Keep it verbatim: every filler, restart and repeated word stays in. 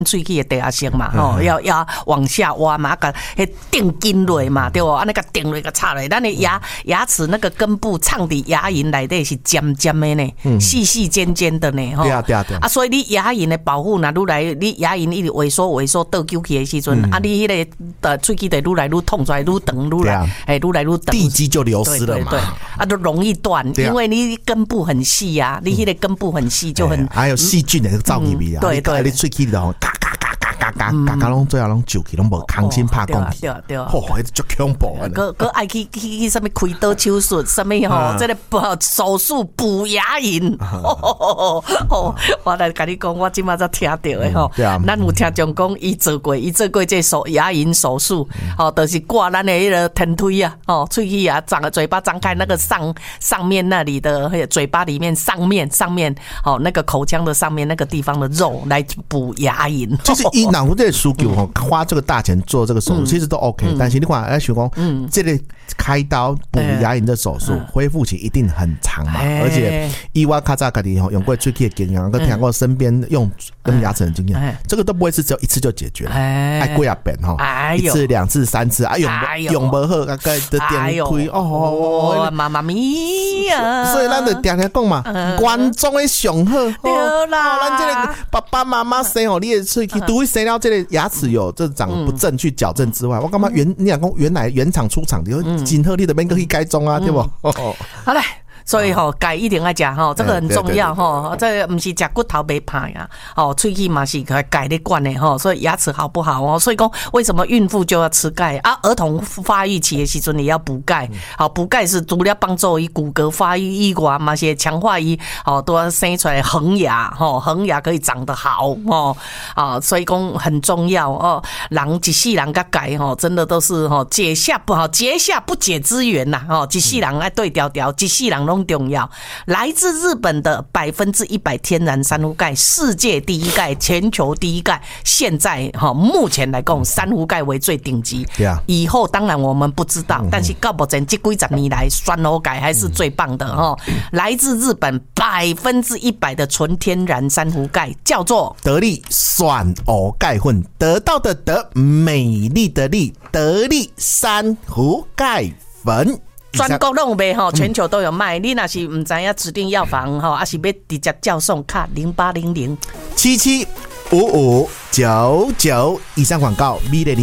喙齿的地下性嘛，吼、嗯，要要往下挖嘛，甲迄定筋落嘛，对不？啊，那个定落个插落，咱的牙牙齿那个根部藏伫牙龈内底是尖尖的呢，细细尖尖的呢，吼、 对啊对啊对啊。 啊，所以你牙龈的保护呐，愈来你牙龈一直萎缩萎缩倒揪起的时阵，嗯、啊，你迄、那个的喙齿得愈来愈痛出来，愈长愈来，哎，愈来愈长， 地基就流失了嘛， 对对对，啊，都容易断，因为你根部很细呀、啊，你迄个根部很细就很， 还有细菌的造入去啊， 对对， 你喙齿里头嘎嘎嘎嘎嘎嘎嘎嘎拢最后拢揪起，拢无空心拍讲去， 对对， 哦，迄足恐怖的。 个个爱去去去什么开刀手术，什么吼，这个手术补牙龈，哦，我来跟你讲，我今麦才听到的吼，咱有听众讲，伊做过，伊做过这手牙龈手术，哦，就是挂咱的迄个天推啊，哦，喙齿啊，张嘴巴张开那个上上面那里的嘴巴里面上面上面，哦，那个口腔的上面那个地方的肉来补牙龈。 其实以脑这个需求吼，花这个大钱做这个手术，其实都 OK，但是你看，哎，想讲，这个开刀补牙龈的手术恢复期一定很长嘛，而且以我较早家己用过喙齿的经验，跟听过身边用跟牙齿的经验，这个都不会是只有一次就解决了，哎，贵啊本哈，一次两次三次，啊用用不好，大概的点亏哦， 妈妈咪呀， 所以咱就常常讲嘛，观众的上好， 对啦， 咱这个爸爸妈妈生哦，你的喙齿除非生了这个牙齿有这长不正去矫正之外，我干嘛原你讲讲原来原厂出厂的，今后你的边可以改装啊，对不？ 好嘞。所以吼，钙一定要吃吼，这个很重要吼。这个不是吃骨头袂怕呀，哦，喙齿嘛是钙咧灌的吼，所以牙齿好不好哦？所以讲为什么孕妇就要吃钙啊？儿童发育期的时阵也要补钙，好补钙是除了帮助伊骨骼发育以外，嘛是强化伊哦，都要生出来恒牙吼，恒牙可以长得好哦啊，所以讲很重要哦。人一世人甲钙吼，真的都是吼结下不好结下不解之缘呐吼，一世人爱对调调，一世人拢重要。来自日本的百分之一百天然珊瑚钙，世界第一钙，全球第一钙。现在哈，目前来讲，珊瑚钙为最顶级。以后当然我们不知道，但是到目前这几十年来，珊瑚钙还是最棒的哈。来自日本百分之一百的纯天然珊瑚钙，叫做得力珊瑚钙粉，得到的得，美丽的丽，得力珊瑚钙粉。 全国拢有卖吼，全球都有卖。你若是唔知影指定药房吼，还是要直接叫送卡零八零零七七五五九九以上广告，米的